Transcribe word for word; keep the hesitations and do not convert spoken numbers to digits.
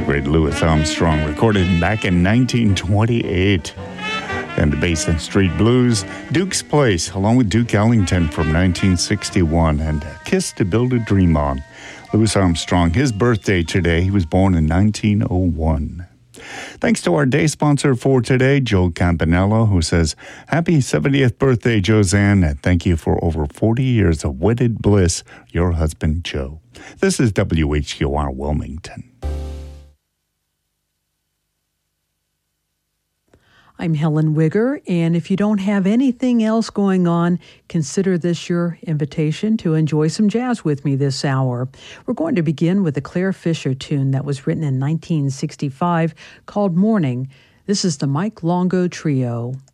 great Louis Armstrong, recorded back in nineteen twenty-eight. And the Basin Street Blues, Duke's Place, along with Duke Ellington from nineteen sixty-one, and Kiss to Build a Dream On. Louis Armstrong, his birthday today. He was born in nineteen oh one. Thanks to our day sponsor for today, Joe Campanello, who says, Happy seventieth birthday, Josanne, and thank you for over forty years of wedded bliss, your husband, Joe. This is W H Q R Wilmington. I'm Helen Wigger, and if you don't have anything else going on, consider this your invitation to enjoy some jazz with me this hour. We're going to begin with a Claire Fisher tune that was written in nineteen sixty-five called Morning. This is the Mike Longo Trio.